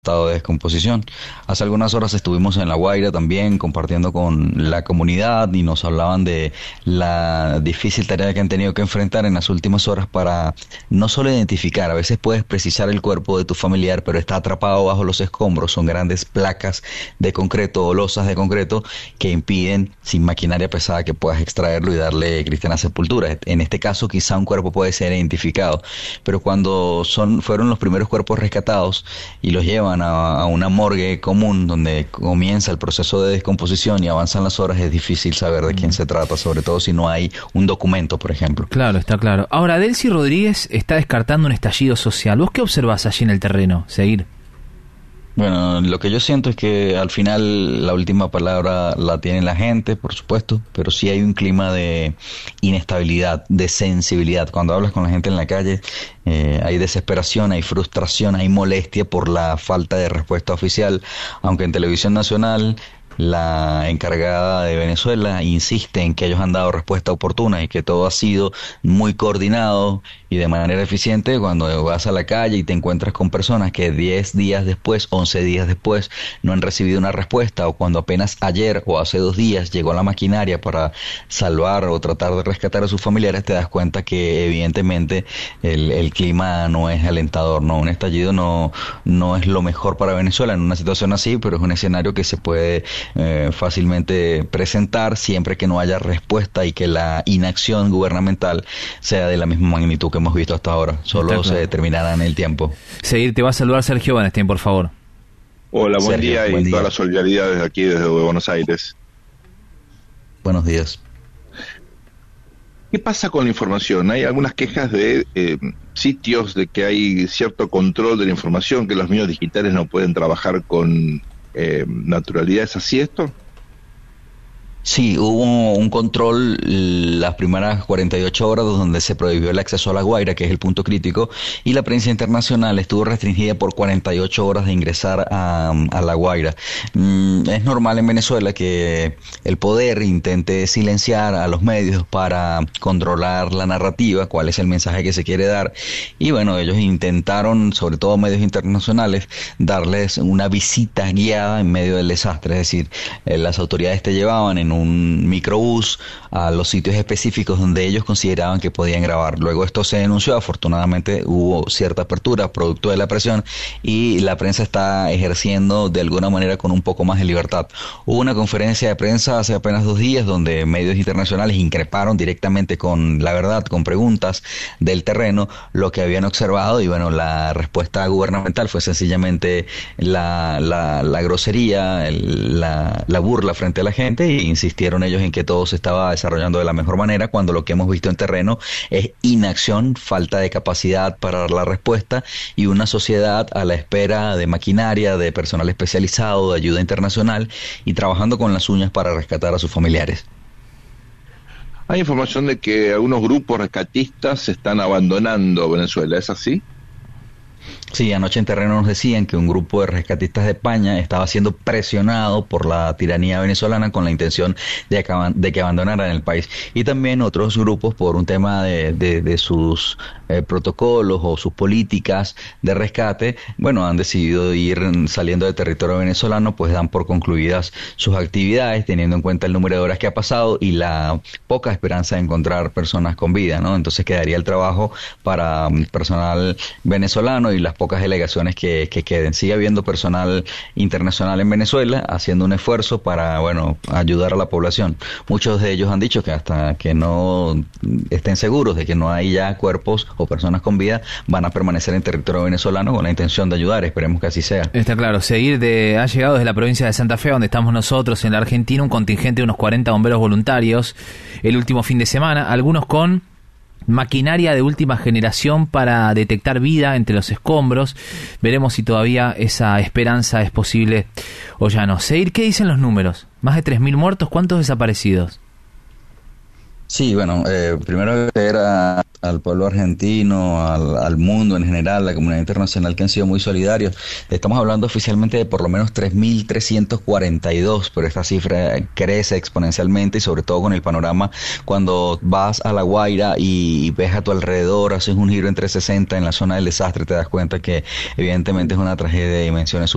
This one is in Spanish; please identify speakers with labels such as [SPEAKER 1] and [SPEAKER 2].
[SPEAKER 1] estado de descomposición. Hace algunas horas estuvimos en La Guaira también compartiendo con la comunidad y nos hablaban de la difícil tarea que han tenido que enfrentar en las últimas horas para no solo identificar, a veces puedes precisar el cuerpo de tu familiar, pero está atrapado bajo los escombros, son grandes placas de concreto o losas de concreto que impiden, sin maquinaria pesada, que puedas extraerlo y darle cristiana sepultura. En este caso quizá un cuerpo puede ser identificado, pero cuando fueron los primeros cuerpos rescatados y los llevan a una morgue común donde comienza el proceso de descomposición y avanzan las horas, es difícil saber de quién se trata, sobre todo si no hay un documento, por ejemplo.
[SPEAKER 2] Claro, está claro. Ahora, Delcy Rodríguez está descartando un estallido social. ¿Vos qué observás allí en el terreno? Seguir.
[SPEAKER 1] Bueno, lo que yo siento es que al final la última palabra la tiene la gente, por supuesto, pero sí hay un clima de inestabilidad, de sensibilidad. Cuando hablas con la gente en la calle, hay desesperación, hay frustración, hay molestia por la falta de respuesta oficial, aunque en Televisión Nacional la encargada de Venezuela insiste en que ellos han dado respuesta oportuna y que todo ha sido muy coordinado y de manera eficiente. Cuando vas a la calle y te encuentras con personas que 10 días después, 11 días después no han recibido una respuesta, o cuando apenas ayer o hace 2 días llegó la maquinaria para salvar o tratar de rescatar a sus familiares, te das cuenta que evidentemente el clima no es alentador, ¿no? Un estallido no es lo mejor para Venezuela en una situación así, pero es un escenario que se puede fácilmente presentar siempre que no haya respuesta y que la inacción gubernamental sea de la misma magnitud que hemos visto hasta ahora. Solo se determinará en el tiempo.
[SPEAKER 2] Seguir, te va a saludar Sergio Banestein, por favor.
[SPEAKER 3] Hola, buen
[SPEAKER 1] Sergio,
[SPEAKER 3] día,
[SPEAKER 1] buen
[SPEAKER 3] y
[SPEAKER 1] día.
[SPEAKER 3] toda la solidaridad desde aquí, desde Buenos Aires.
[SPEAKER 1] Buenos días.
[SPEAKER 3] ¿Qué pasa con la información? Hay algunas quejas de sitios de que hay cierto control de la información, que los medios digitales no pueden trabajar con naturalidad. ¿Es así esto?
[SPEAKER 1] Sí, hubo un control las primeras 48 horas donde se prohibió el acceso a La Guaira, que es el punto crítico, y la prensa internacional estuvo restringida por 48 horas de ingresar a La Guaira. Es normal en Venezuela que el poder intente silenciar a los medios para controlar la narrativa, cuál es el mensaje que se quiere dar, y bueno, ellos intentaron, sobre todo medios internacionales, darles una visita guiada en medio del desastre, es decir, las autoridades te llevaban en un microbús a los sitios específicos donde ellos consideraban que podían grabar. Luego esto se denunció, afortunadamente hubo cierta apertura producto de la presión y la prensa está ejerciendo de alguna manera con un poco más de libertad. Hubo una conferencia de prensa hace apenas 2 días donde medios internacionales increparon directamente con la verdad, con preguntas del terreno, lo que habían observado, y bueno, la respuesta gubernamental fue sencillamente la grosería, la burla frente a la gente, y insistieron ellos en que todo se estaba desarrollando de la mejor manera, cuando lo que hemos visto en terreno es inacción, falta de capacidad para dar la respuesta y una sociedad a la espera de maquinaria, de personal especializado, de ayuda internacional y trabajando con las uñas para rescatar a sus familiares.
[SPEAKER 3] Hay información de que algunos grupos rescatistas están abandonando Venezuela, ¿es así?
[SPEAKER 1] Sí, anoche en terreno nos decían que un grupo de rescatistas de España estaba siendo presionado por la tiranía venezolana con la intención de que abandonaran el país. Y también otros grupos, por un tema de sus protocolos o sus políticas de rescate, bueno, han decidido ir saliendo del territorio venezolano, pues dan por concluidas sus actividades, teniendo en cuenta el número de horas que ha pasado y la poca esperanza de encontrar personas con vida, ¿no? Entonces quedaría el trabajo para personal venezolano y las pocas delegaciones que queden. Sigue habiendo personal internacional en Venezuela haciendo un esfuerzo para, bueno, ayudar a la población. Muchos de ellos han dicho que hasta que no estén seguros de que no hay ya cuerpos o personas con vida, van a permanecer en territorio venezolano con la intención de ayudar. Esperemos que así sea.
[SPEAKER 2] Está claro. Ha llegado desde la provincia de Santa Fe, donde estamos nosotros, en la Argentina, un contingente de unos 40 bomberos voluntarios el último fin de semana, algunos con maquinaria de última generación para detectar vida entre los escombros. Veremos si todavía esa esperanza es posible o ya no. Seir, ¿qué dicen los números? Más de 3.000 muertos, ¿cuántos desaparecidos?
[SPEAKER 1] Sí, bueno, primero agradecer al pueblo argentino, al mundo en general, la comunidad internacional, que han sido muy solidarios. Estamos hablando oficialmente de por lo menos 3.342, pero esta cifra crece exponencialmente, y sobre todo con el panorama cuando vas a La Guaira y ves a tu alrededor, haces un giro en 360 en la zona del desastre, te das cuenta que evidentemente es una tragedia de dimensiones